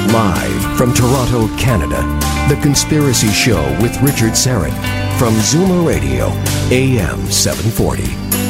Live from Toronto, Canada, The Conspiracy Show with Richard Syrett from Zoomer Radio, AM 740.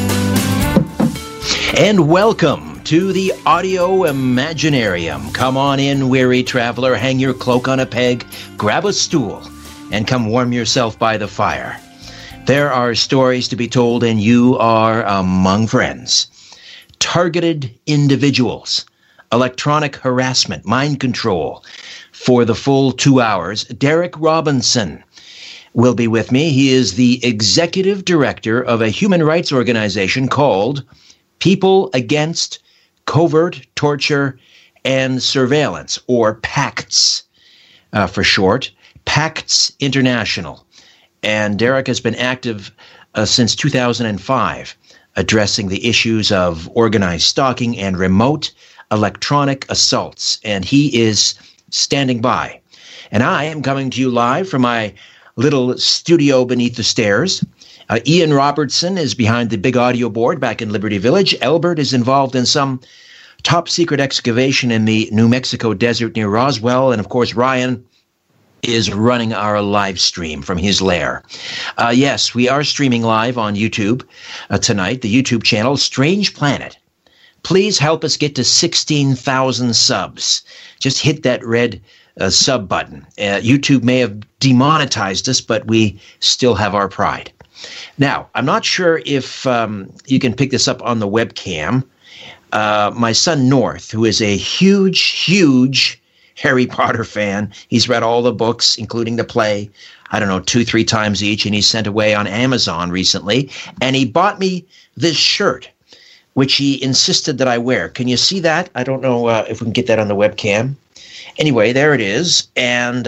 And welcome to the Audio Imaginarium. Come on in, weary traveler, hang your cloak on a peg, grab a stool, and come warm yourself by the fire. There are stories to be told, and you are among friends. Targeted individuals, electronic harassment, mind control. For the full 2 hours, Derek Robinson will be with me. He is the executive director of a human rights organization called People Against Covert Torture and Surveillance, or PACTS for short, PACTS International. And Derek has been active since 2005, addressing the issues of organized stalking and remote electronic assaults, and he is standing by. And I am coming to you live from my little studio beneath the stairs. Ian Robertson is behind the big audio board back in Liberty Village. Albert is involved in some top secret excavation in the New Mexico desert near Roswell, and of course Ryan is running our live stream from his lair. Yes, we are streaming live on YouTube tonight, the YouTube channel Strange Planet. Please help us get to 16,000 subs. Just hit that red sub button. YouTube may have demonetized us, but we still have our pride. Now, I'm not sure if you can pick this up on the webcam. My son North, who is a huge Harry Potter fan, he's read all the books, including the play, 2-3 times each, and he's sent away on Amazon recently, and he bought me this shirt, which he insisted that I wear. Can you see that? I don't know if we can get that on the webcam. Anyway, there it is. And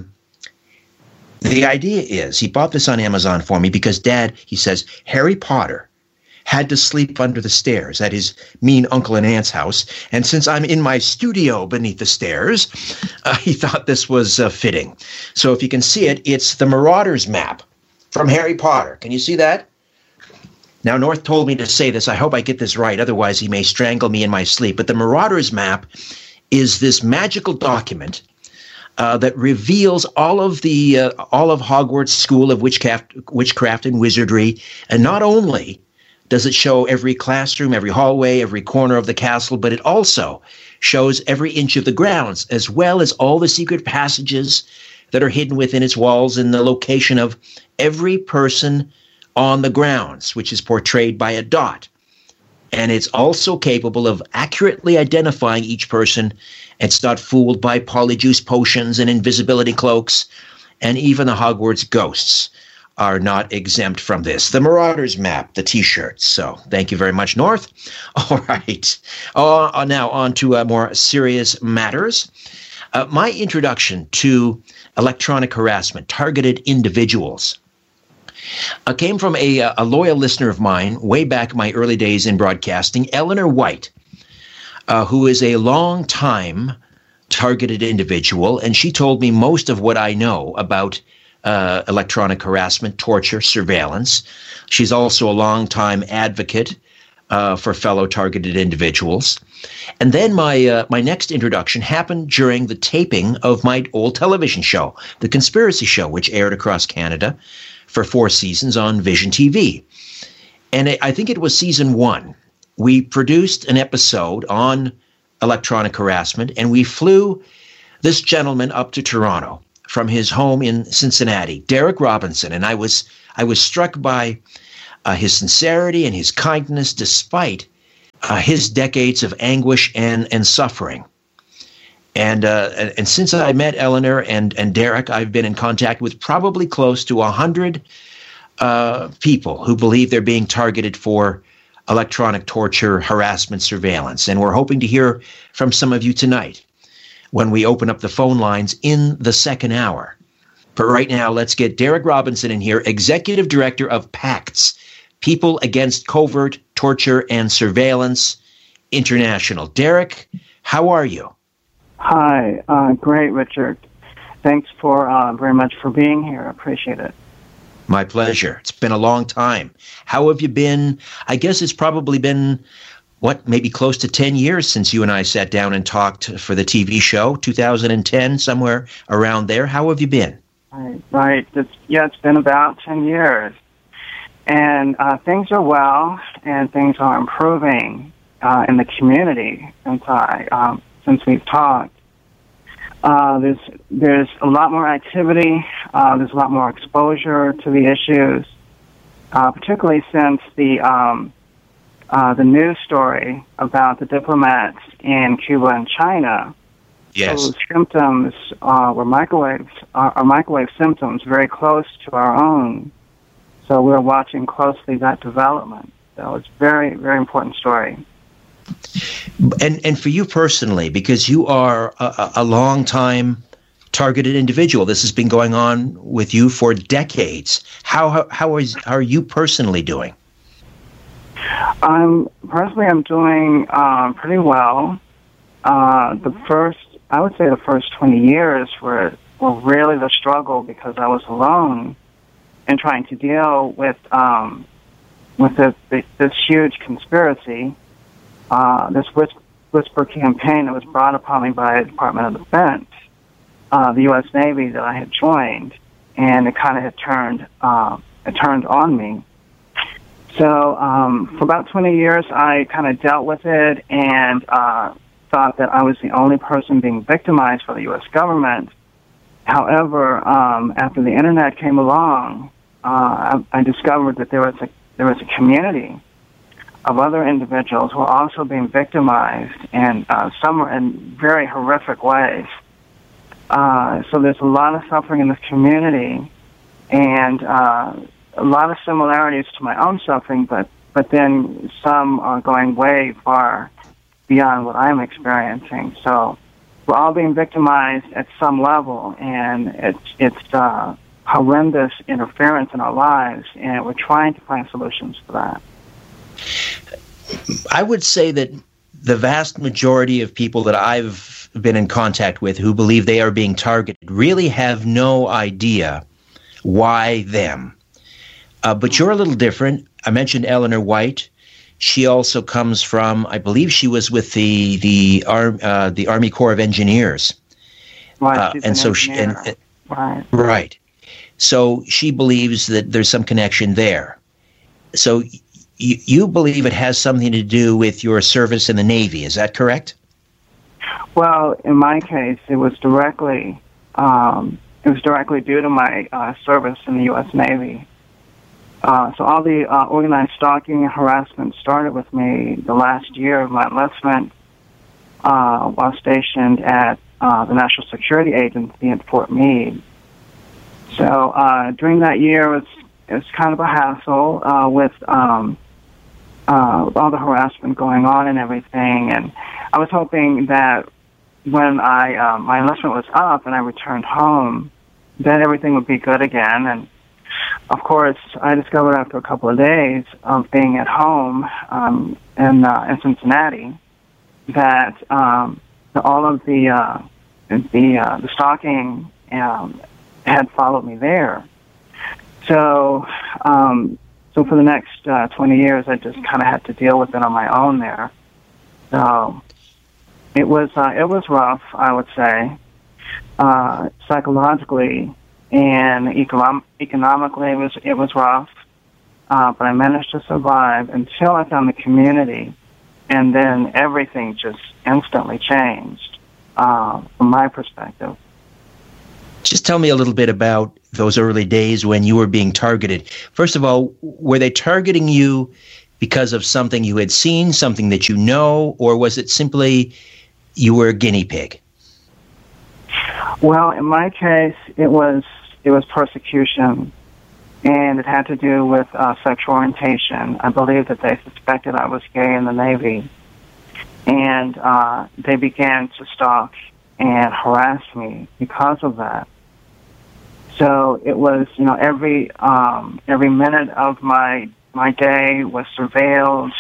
the idea is he bought this on Amazon for me because Dad, he says, Harry Potter had to sleep under the stairs at his mean uncle and aunt's house. And since I'm in my studio beneath the stairs, he thought this was fitting. So if you can see it, it's the Marauders map from Harry Potter. Can you see that? Now, North told me to say this. I hope I get this right. Otherwise, he may strangle me in my sleep. But the Marauders map is this magical document that reveals all of Hogwarts School of Witchcraft and Wizardry. And not only does it show every classroom, every hallway, every corner of the castle, but it also shows every inch of the grounds, as well as all the secret passages that are hidden within its walls and the location of every person on the grounds, which is portrayed by a dot. And it's also capable of accurately identifying each person. It's not fooled by polyjuice potions and invisibility cloaks, and even the Hogwarts ghosts are not exempt from this. The Marauders map, the T-shirts. So thank you very much, North. All right. Now on to more serious matters. My introduction to electronic harassment, targeted individuals, came from a loyal listener of mine way back in my early days in broadcasting, Eleanor White, who is a long-time targeted individual, and she told me most of what I know about electronic harassment, torture, surveillance. She's also a long-time advocate for fellow targeted individuals. And then my next introduction happened during the taping of my old television show, The Conspiracy Show, which aired across Canada for 4 seasons on Vision TV. And I think it was season 1. We produced an episode on electronic harassment, and we flew this gentleman up to Toronto from his home in Cincinnati, Derek Robinson. And I was struck by his sincerity and his kindness despite his decades of anguish and suffering. And since I met Eleanor and Derek, I've been in contact with probably close to 100 people who believe they're being targeted for electronic torture, harassment, surveillance. And we're hoping to hear from some of you tonight when we open up the phone lines in the second hour. But right now, let's get Derek Robinson in here, Executive Director of PACTS, People Against Covert Torture and Surveillance International. Derek, how are you? Hi, great, Richard. Thanks for very much for being here. I appreciate it. My pleasure. It's been a long time. How have you been? I guess it's probably been maybe close to 10 years since you and I sat down and talked for the TV show, 2010, somewhere around there. How have you been? Right. It's been about 10 years. And things are well, and things are improving in the community since we've talked. There's a lot more activity. There's a lot more exposure to the issues, particularly since the news story about the diplomats in Cuba and China. Yes. Those symptoms were microwave symptoms, very close to our own. So we're watching closely that development. So it's a very, very important story. And for you personally, because you are a long-time targeted individual, this has been going on with you for decades. How are you personally doing? I'm doing pretty well. I would say the first 20 years were really the struggle, because I was alone and trying to deal with this huge conspiracy, this whisper campaign that was brought upon me by the Department of Defense, the U.S. Navy that I had joined, and it kind of had turned on me. So for about 20 years, I kind of dealt with it and thought that I was the only person being victimized by the U.S. government. However, after the Internet came along, I discovered that there was a community of other individuals who are also being victimized, and some are in very horrific ways. So there's a lot of suffering in this community, and a lot of similarities to my own suffering, but then some are going way far beyond what I'm experiencing. So we're all being victimized at some level, and it's horrendous interference in our lives, and we're trying to find solutions for that. I would say that the vast majority of people that I've been in contact with who believe they are being targeted really have no idea why them. But you're a little different. I mentioned Eleanor White. She also comes from, I believe she was with the Army Corps of Engineers. Right, and so right. So she believes that there's some connection there. So you believe it has something to do with your service in the Navy. Is that correct? Well, in my case, it was directly due to my service in the U.S. Navy. So all the organized stalking and harassment started with me the last year of my enlistment while stationed at the National Security Agency at Fort Meade. So during that year, it was kind of a hassle with all the harassment going on and everything. And I was hoping that when my enlistment was up and I returned home, then everything would be good again. And of course, I discovered after a couple of days of being at home in Cincinnati that all of the stalking had followed me there. So for the next 20 years, I just kind of had to deal with it on my own there. So it was rough, I would say, psychologically. And economically, it was rough, but I managed to survive until I found the community, and then everything just instantly changed from my perspective. Just tell me a little bit about those early days when you were being targeted. First of all, were they targeting you because of something you had seen, something that you know, or was it simply you were a guinea pig? Well, in my case, it was persecution, and it had to do with sexual orientation. I believe that they suspected I was gay in the Navy, and they began to stalk and harass me because of that. So it was, every minute of my day was surveilled,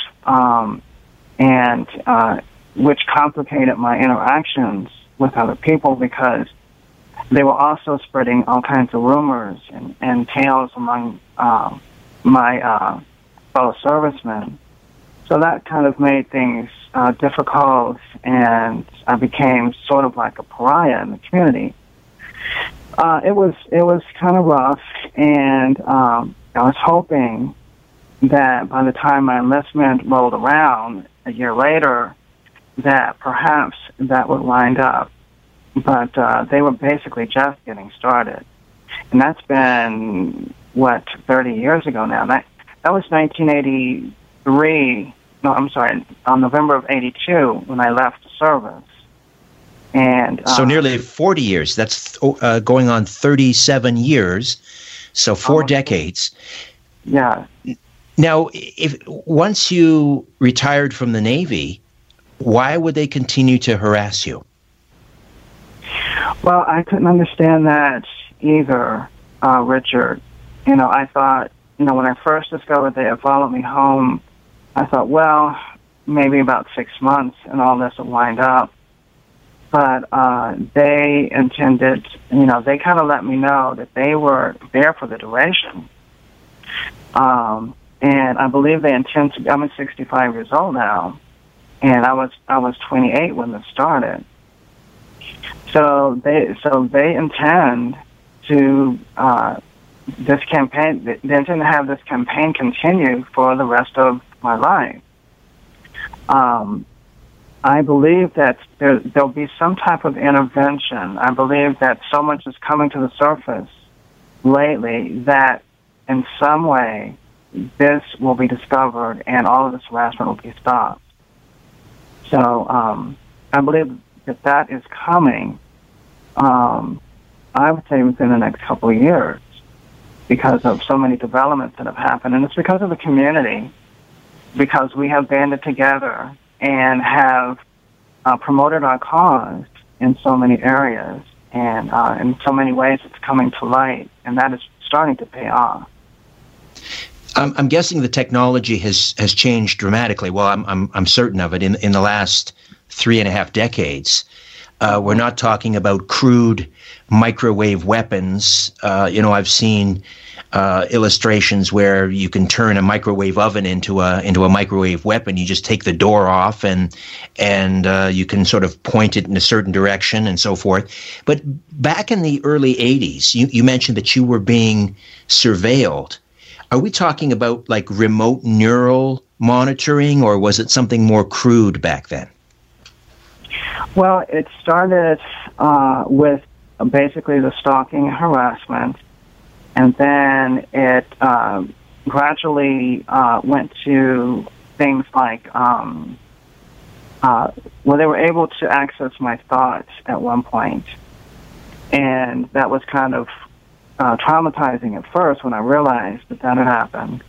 and which complicated my interactions with other people, because they were also spreading all kinds of rumors and tales among my fellow servicemen. So that kind of made things difficult, and I became sort of like a pariah in the community. It was kind of rough, and I was hoping that by the time my enlistment rolled around a year later, that perhaps that would wind up. But they were basically just getting started. And that's been, 30 years ago now. That was 1983, November of 82 when I left the service. And so nearly 40 years. That's going on 37 years, so 4 decades. Yeah. Now, once you retired from the Navy, why would they continue to harass you? Well, I couldn't understand that either, Richard. I thought, when I first discovered they had followed me home, I thought, well, maybe about 6 months and all this will wind up. But they intended, they kind of let me know that they were there for the duration. And I believe they intend to, I'm 65 years old now, and I was 28 when this started. So they intend to this campaign. They intend to have this campaign continue for the rest of my life. I believe that there'll be some type of intervention. I believe that so much is coming to the surface lately that in some way this will be discovered and all of this harassment will be stopped. So I believe that is coming, I would say within the next couple of years, because of so many developments that have happened. And it's because of the community, because we have banded together and have promoted our cause in so many areas, and in so many ways it's coming to light, and that is starting to pay off. I'm guessing the technology has changed dramatically. Well, I'm certain of it. In the last 3.5 decades, we're not talking about crude microwave weapons. I've seen illustrations where you can turn a microwave oven into a microwave weapon. You just take the door off and you can sort of point it in a certain direction and so forth. But back in the early 80s, you mentioned that you were being surveilled. Are we talking about like remote neural monitoring, or was it something more crude back then? Well, it started with basically the stalking and harassment, and then it gradually went to things like, they were able to access my thoughts at one point, and that was kind of traumatizing at first when I realized that had happened.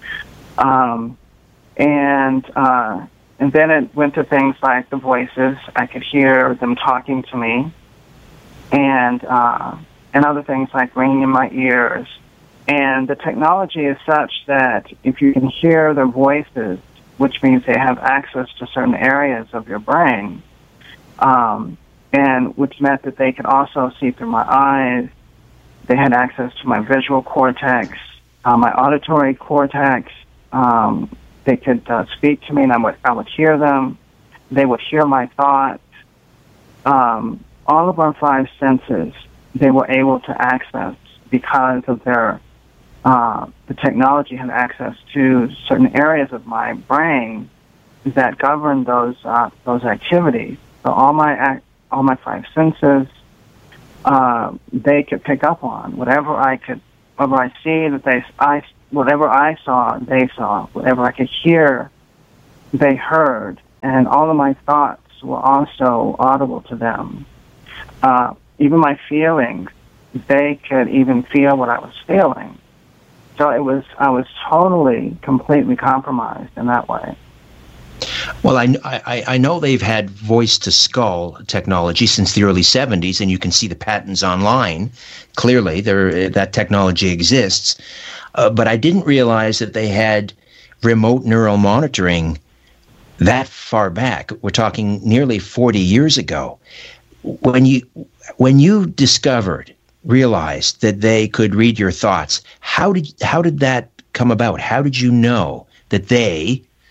And then it went to things like the voices. I could hear them talking to me, and other things like ringing in my ears. And the technology is such that if you can hear their voices, which means they have access to certain areas of your brain, and which meant that they could also see through my eyes. They had access to my visual cortex, my auditory cortex. They could speak to me, and I would hear them. They would hear my thoughts. All of our 5 senses they were able to access because of the technology had access to certain areas of my brain that govern those activities. So all my 5 senses, they could pick up on whatever I see that whatever I saw, they saw. Whatever I could hear, they heard. And all of my thoughts were also audible to them. Even my feelings, they could even feel what I was feeling. So I was totally, completely compromised in that way. Well, I know they've had voice-to-skull technology since the early 70s, and you can see the patents online. Clearly, that technology exists. But I didn't realize that they had remote neural monitoring that far back. We're talking nearly 40 years ago. When you realized that they could read your thoughts, how did that come about? How did you know that they,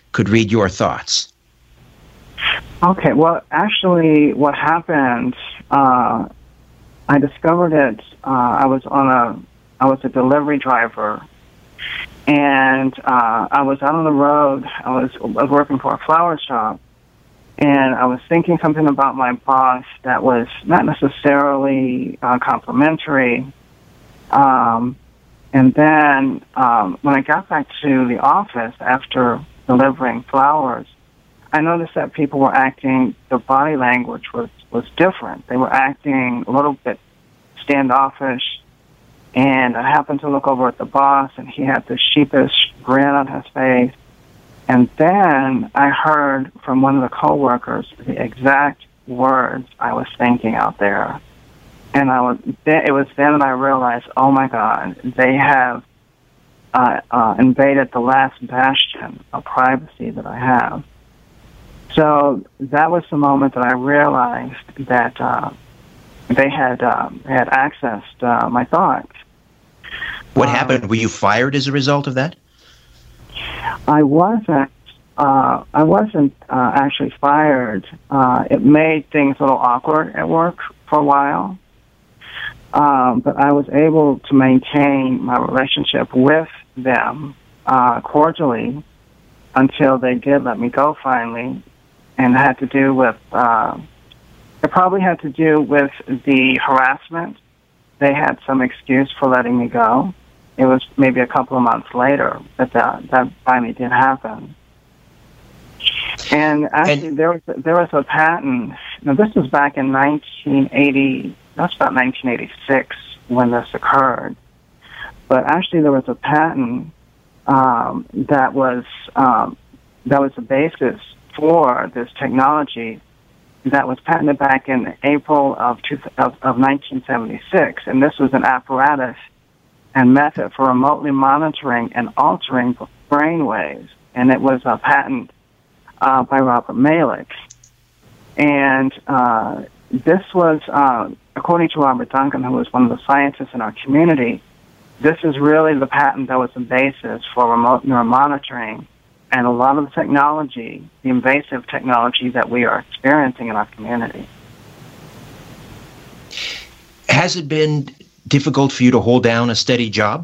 could read your thoughts. Okay, well, actually, what happened, I discovered it, I was a delivery driver, and I was out on the road. I was working for a flower shop, and I was thinking something about my boss that was not necessarily complimentary. And then when I got back to the office after delivering flowers, I noticed that people were acting, their body language was different. They were acting a little bit standoffish. And I happened to look over at the boss, and he had this sheepish grin on his face. And then I heard from one of the coworkers the exact words I was thinking out there. And it was then that I realized, oh my God, they have invaded the last bastion of privacy that I have. So that was the moment that I realized that they had accessed my thoughts. What happened? Were you fired as a result of that? I wasn't actually fired. It made things a little awkward at work for a while. But I was able to maintain my relationship with them cordially until they did let me go finally, and it had to do with it probably had to do with the harassment. They had some excuse for letting me go. It was maybe a couple of months later that finally did happen. And actually, there was a patent. Now, this was back in 1980. That's about 1986 when this occurred. But actually, there was a patent that was the basis for this technology that was patented back in April of 1976, and this was an apparatus and method for remotely monitoring and altering brain waves, and it was a patent by Robert Malick. And this was, according to Robert Duncan, who was one of the scientists in our community, this is really the patent that was the basis for remote neuromonitoring and a lot of the technology, the invasive technology that we are experiencing in our community. Has it been difficult for you to hold down a steady job?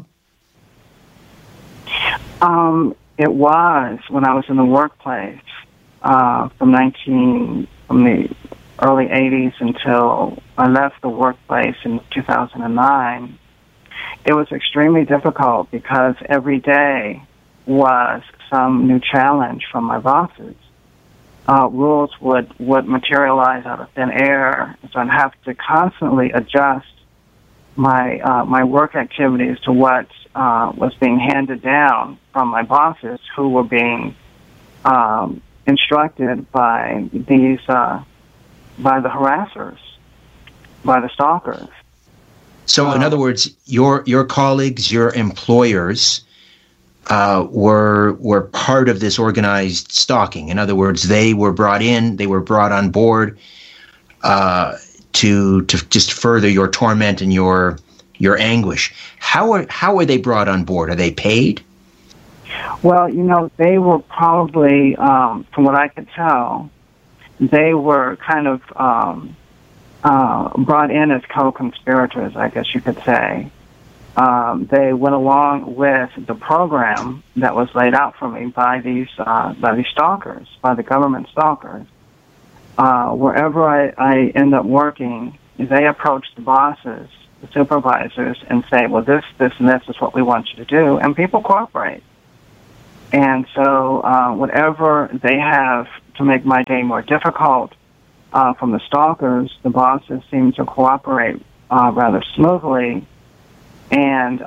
It was when I was in the workplace from the early 80s until I left the workplace in 2009. It was extremely difficult because every day was some new challenge from my bosses. Rules would materialize out of thin air, so I'd have to constantly adjust my work activities to what was being handed down from my bosses, who were being instructed by the harassers, by the stalkers. So, in other words, your colleagues, your employers, were part of this organized stalking. In other words, they were brought on board to just further your torment and your anguish. How are they brought on board? Are they paid? Well, they were probably, from what I could tell, they were kind of brought in as co-conspirators, I guess you could say. They went along with the program that was laid out for me by these stalkers, by the government stalkers. Wherever I end up working, they approach the bosses, the supervisors, and say, well, this, and this is what we want you to do, and people cooperate. And so whatever they have to make my day more difficult from the stalkers, the bosses seem to cooperate rather smoothly. And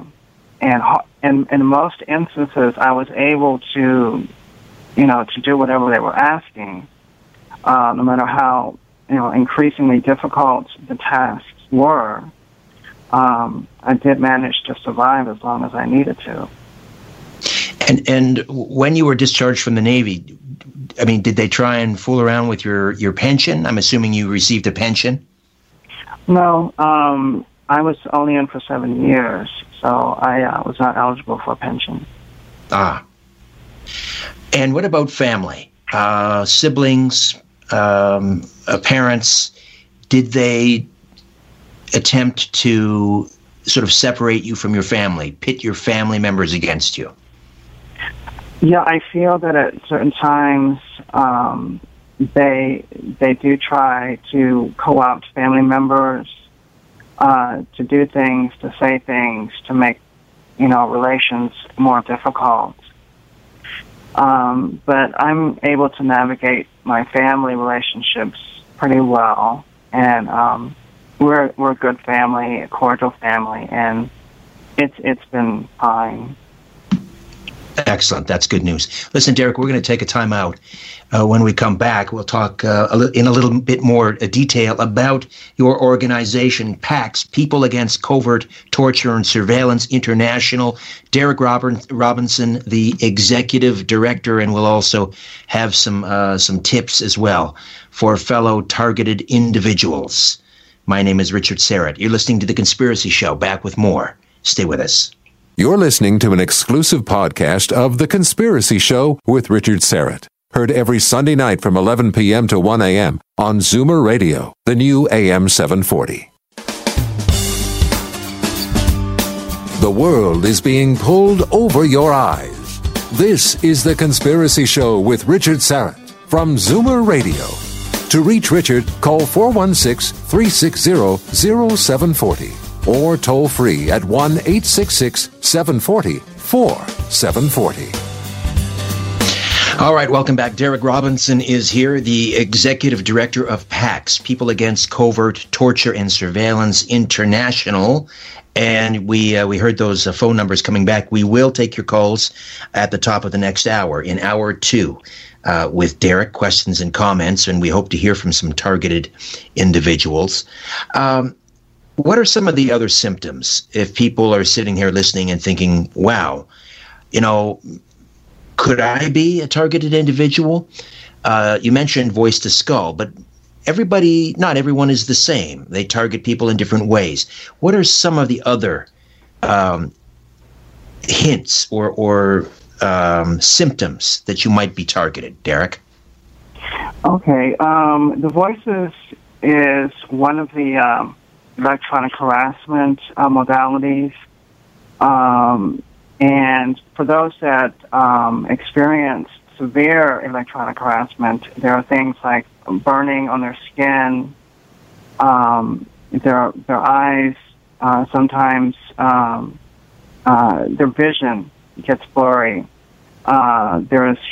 in most instances, I was able to do whatever they were asking, no matter how increasingly difficult the tasks were. I did manage to survive as long as I needed to. And when you were discharged from the Navy, I mean, did they try and fool around with your pension? I'm assuming you received a pension? No, I was only in for 7 years, so I was not eligible for a pension. Ah. And what about family? Siblings, parents, did they attempt to sort of separate you from your family, pit your family members against you? Yeah, I feel that at certain times they do try to co-opt family members to do things, to say things, to make relations more difficult. But I'm able to navigate my family relationships pretty well, and we're a good family, a cordial family, and it's been fine. Excellent. That's good news. Listen, Derek, we're going to take a time out. When we come back, we'll talk in a little bit more detail about your organization, PACS, People Against Covert Torture and Surveillance International. Derek Robinson, the executive director, and we'll also have some tips as well for fellow targeted individuals. My name is Richard Syrett. You're listening to The Conspiracy Show. Back with more. Stay with us. You're listening to an exclusive podcast of The Conspiracy Show with Richard Syrett. Heard every Sunday night from 11 p.m. to 1 a.m. on Zoomer Radio, the new AM 740. The world is being pulled over your eyes. This is The Conspiracy Show with Richard Syrett from Zoomer Radio. To reach Richard, call 416-360-0740. Or toll free at 1-866-740-4740. All right, welcome back. Derek Robinson is here, the executive director of PACS, People Against Covert Torture and Surveillance International. And we heard those phone numbers coming back. We will take your calls at the top of the next hour, in hour 2, with Derek, questions and comments, and we hope to hear from some targeted individuals. What are some of the other symptoms if people are sitting here listening and thinking, wow, could I be a targeted individual? You mentioned voice to skull, but not everyone is the same. They target people in different ways. What are some of the other hints or symptoms that you might be targeted, Derek? Okay. The voices is one of the electronic harassment modalities. And for those that experience severe electronic harassment, there are things like burning on their skin, their eyes, sometimes their vision gets blurry. There is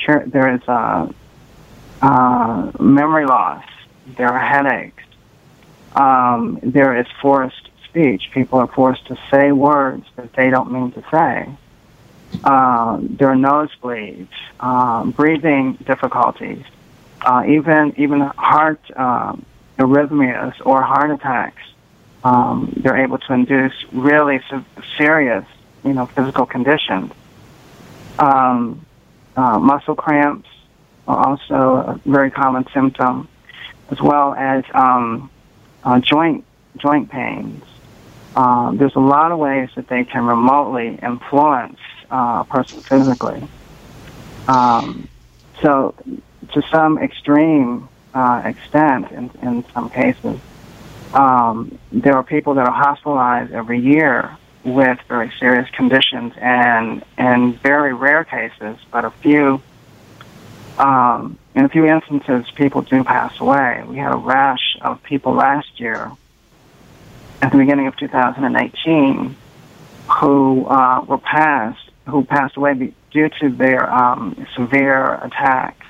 memory loss. There are headaches. There is forced speech. People are forced to say words that they don't mean to say. There are nosebleeds, breathing difficulties, even heart arrhythmias or heart attacks. They're able to induce really serious, physical conditions. Muscle cramps are also a very common symptom, as well as joint pains. There's a lot of ways that they can remotely influence a person physically. So to some extreme extent, in some cases, there are people that are hospitalized every year with very serious conditions, and in very rare cases, but in a few instances, people do pass away. We had a rash of people last year, at the beginning of 2018, who passed away due to their severe attacks.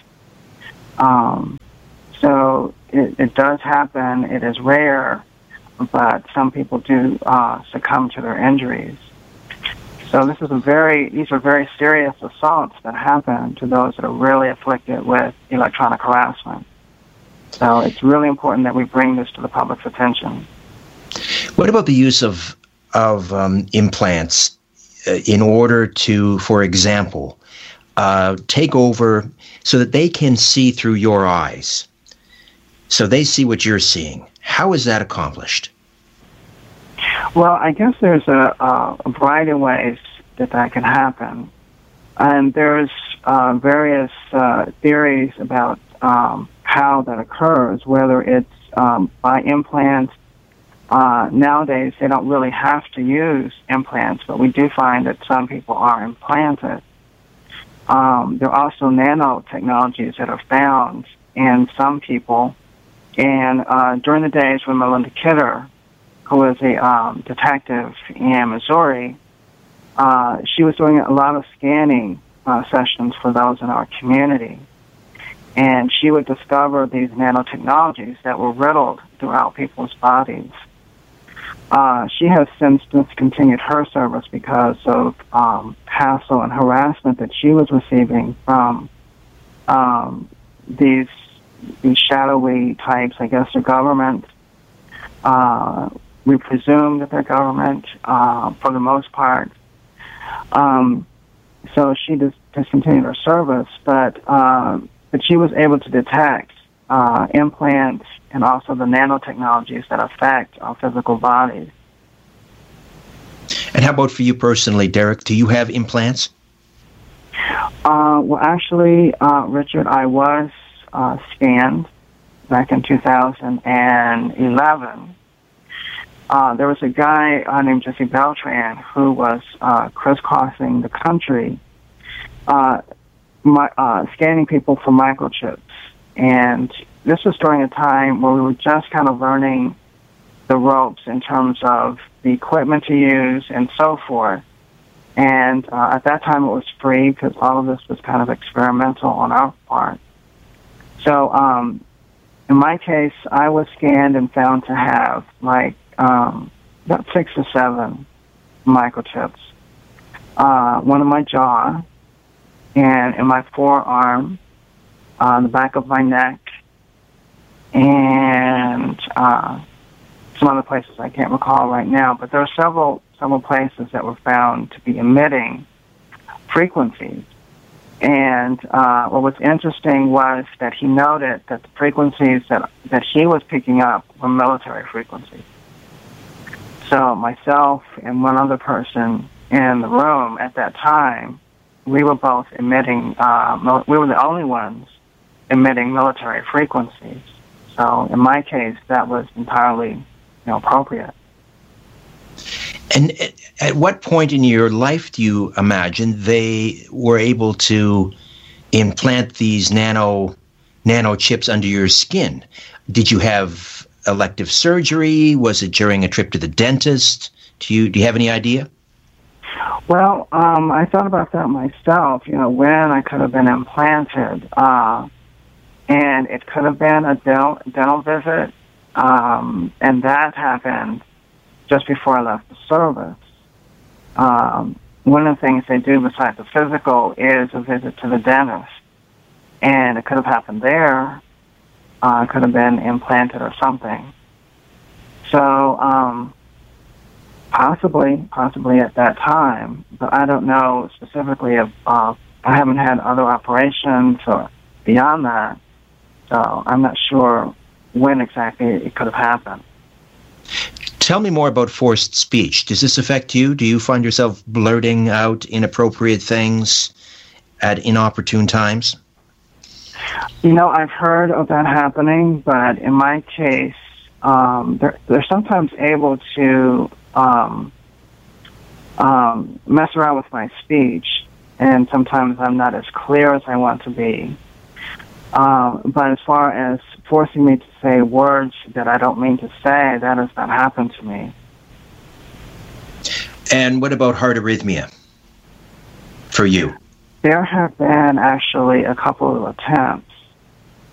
So it does happen. It is rare, but some people do succumb to their injuries. So these are very serious assaults that happen to those that are really afflicted with electronic harassment. So it's really important that we bring this to the public's attention. What about the use of implants in order to, for example, take over so that they can see through your eyes, so they see what you're seeing? How is that accomplished? Well, I guess there's a variety of ways that can happen. And there's various theories about how that occurs, whether it's by implants. Nowadays, they don't really have to use implants, but we do find that some people are implanted. There are also nanotechnologies that are found in some people. And during the days when Melinda Kidder, who was a detective in Missouri, she was doing a lot of scanning sessions for those in our community. And she would discover these nanotechnologies that were riddled throughout people's bodies. She has since discontinued her service because of hassle and harassment that she was receiving from these shadowy types. I guess they're government. We presume that they're government for the most part. So she discontinued her service, but she was able to detect implants and also the nanotechnologies that affect our physical bodies. And how about for you personally, Derek? Do you have implants? Well, actually, Richard, I was scanned back in 2011. There was a guy named Jesse Beltran who was crisscrossing the country, scanning people for microchips. And this was during a time where we were just kind of learning the ropes in terms of the equipment to use and so forth. And at that time it was free because all of this was kind of experimental on our part. So in my case, I was scanned and found to have like about 6 or 7 microchips. One in my jaw, and in my forearm, on the back of my neck, and some other places I can't recall right now. But there are several places that were found to be emitting frequencies. And what was interesting was that he noted that the frequencies that he was picking up were military frequencies. So myself and one other person in the room at that time, we were both emitting, we were the only ones emitting military frequencies. So in my case, that was entirely appropriate. And at what point in your life do you imagine they were able to implant these nano chips under your skin? Did you have elective surgery? Was it during a trip to the dentist? Do you have any idea? Well, I thought about that myself, when I could have been implanted. And it could have been a dental visit, and that happened just before I left the service. One of the things they do besides the physical is a visit to the dentist. And it could have happened there. It could have been implanted or something. So possibly at that time, but I don't know specifically if I haven't had other operations or beyond that. So I'm not sure when exactly it could have happened. Tell me more about forced speech. Does this affect you? Do you find yourself blurting out inappropriate things at inopportune times? I've heard of that happening, but in my case, they're sometimes able to mess around with my speech, and sometimes I'm not as clear as I want to be. But as far as forcing me to say words that I don't mean to say, that has not happened to me. And what about heart arrhythmia for you? There have been actually a couple of attempts